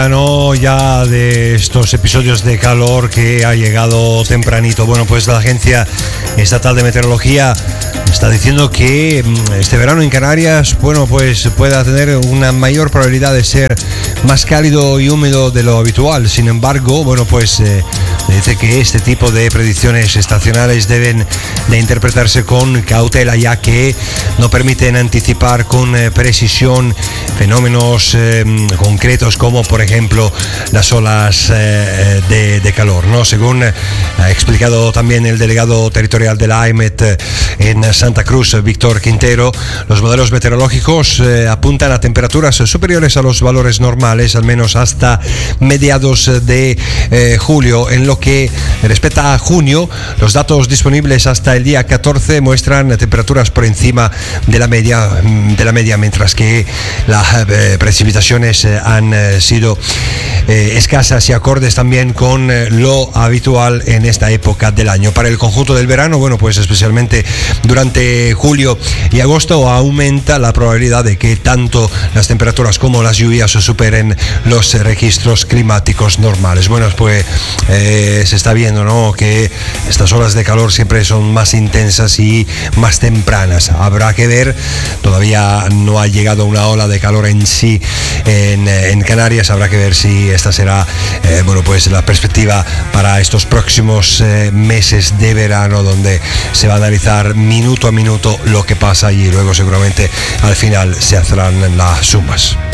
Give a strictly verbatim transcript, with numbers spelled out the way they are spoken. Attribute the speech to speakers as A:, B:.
A: No, ya de estos episodios de calor que ha llegado tempranito. Bueno, pues la Agencia Estatal de Meteorología está diciendo que este verano en Canarias, bueno, pues pueda tener una mayor probabilidad de ser más cálido y húmedo de lo habitual. Sin embargo, bueno, pues eh, dice que este tipo de predicciones estacionales deben de interpretarse con cautela, ya que no permiten anticipar con eh, precisión fenómenos eh, concretos como, por ejemplo, ejemplo las olas eh, de, de calor, ¿no? Según eh, ha explicado también el delegado territorial de la AEMET eh, en Santa Cruz, Víctor Quintero, los modelos meteorológicos eh, apuntan a temperaturas superiores a los valores normales, al menos hasta mediados de eh, julio. En lo que respecta a junio, los datos disponibles hasta el día catorce muestran temperaturas por encima de la media, de la media mientras que las eh, precipitaciones eh, han eh, sido Eh, escasas y acordes también con eh, lo habitual en esta época del año. Para el conjunto del verano, bueno, pues especialmente durante julio y agosto aumenta la probabilidad de que tanto las temperaturas como las lluvias superen los registros climáticos normales. Bueno, pues eh, se está viendo, ¿no?, que estas olas de calor siempre son más intensas y más tempranas. Habrá que ver, todavía no ha llegado una ola de calor en sí en, en Canarias. Habrá que ver si esta será eh, bueno, pues la perspectiva para estos próximos eh, meses de verano, donde se va a analizar minuto a minuto lo que pasa y luego seguramente al final se harán las sumas.